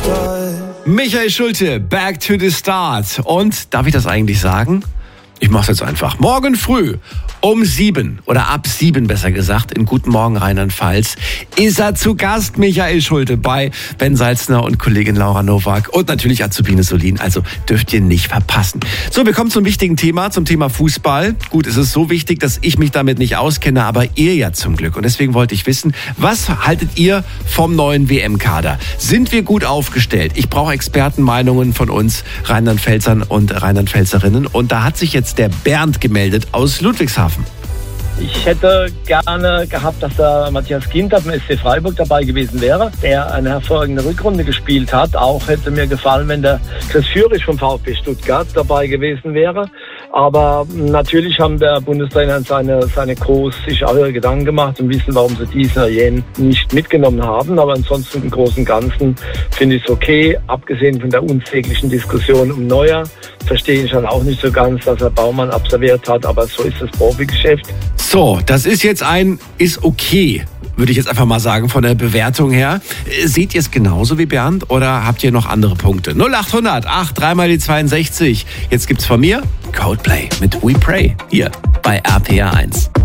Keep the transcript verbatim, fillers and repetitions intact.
Michael Schulte, back to the start. Und darf ich das eigentlich sagen? Ich mach's jetzt einfach. Morgen früh um sieben oder ab sieben besser gesagt, in Guten Morgen Rheinland-Pfalz, ist er zu Gast, Michael Schulte, bei Ben Salzner und Kollegin Laura Nowak und natürlich Azubine Solin. Also dürft ihr nicht verpassen. So, wir kommen zum wichtigen Thema, zum Thema Fußball. Gut, es ist so wichtig, dass ich mich damit nicht auskenne, aber ihr ja zum Glück. Und deswegen wollte ich wissen, was haltet ihr vom neuen W M-Kader? Sind wir gut aufgestellt? Ich brauche Expertenmeinungen von uns Rheinland-Pfälzern und Rheinland-Pfälzerinnen. Und da hat sich jetzt der Bernd gemeldet aus Ludwigshafen. Ich hätte gerne gehabt, dass der Matthias Ginter vom S C Freiburg dabei gewesen wäre, der eine hervorragende Rückrunde gespielt hat. Auch hätte mir gefallen, wenn der Chris Führich vom VfB Stuttgart dabei gewesen wäre. Aber natürlich haben der Bundestrainer und seine, seine Coach sich auch ihre Gedanken gemacht und wissen, warum sie diesen oder jenen nicht mitgenommen haben. Aber ansonsten im Großen und Ganzen finde ich es okay. Abgesehen von der unsäglichen Diskussion um Neuer verstehe ich dann auch nicht so ganz, dass er Baumann absolviert hat. Aber so ist das Profigeschäft. So, das ist jetzt ein, ist okay, würde ich jetzt einfach mal sagen, von der Bewertung her. Seht ihr es genauso wie Bernd oder habt ihr noch andere Punkte? null acht hundert acht, dreimal die zweiundsechzig. Jetzt gibt's von mir Coldplay mit We Pray hier bei R P R eins.